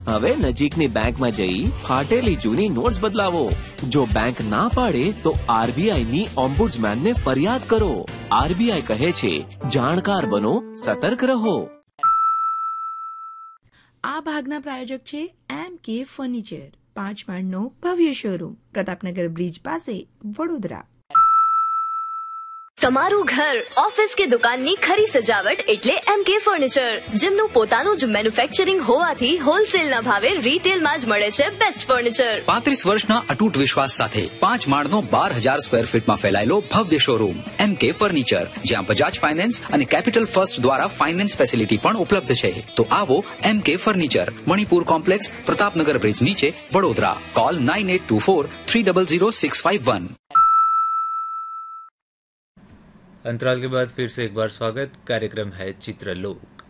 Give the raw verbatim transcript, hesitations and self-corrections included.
હવે નજીકની બેંકમાં જઈ ફાટેલી જૂની નોટ્સ બદલાવો. જો બેંક ના પાડે તો આરબીઆઈ ની ઓમ્બુડ્સમેન ને ફરિયાદ કરો. આરબીઆઈ કહે છે, જાણકાર બનો, સતર્ક રહો. આ ભાગના પ્રાયોજક છે એમ કે ફર્નિચર, પાંચ માળનો ભવ્ય શોરૂમ, પ્રતાપનગર બ્રિજ પાસે, વડોદરા. તમારું ઘર, ઓફિસ કે દુકાનની ખરી સજાવટ એટલે એમ કે ફર્નિચર, જેમનું પોતાનું જ મેન્યુફેક્ચરિંગ હોવાથી હોલસેલના ભાવે રિટેલમાં જ મળે છે બેસ્ટ ફર્નિચર. પાંત્રીસ વર્ષના અતૂટ વિશ્વાસ સાથે પાંચ માળનો બાર હજાર સ્ક્વેર ફીટમાં ફેલાયેલો ભવ્ય શોરૂમ એમ કે ફર્નિચર, જ્યાં બજાજ ફાઇનાન્સ અને કેપિટલ ફર્સ્ટ દ્વારા ફાઇનાન્સ ફેસિલિટી પણ ઉપલબ્ધ છે. તો આવો એમ કે furniture, Manipur complex, Pratapnagar bridge નીચે, Vadodara. Call nine eight two four three double zero six five one. अंतराल के बाद फिर से एक बार स्वागत. कार्यक्रम है चित्रलोक.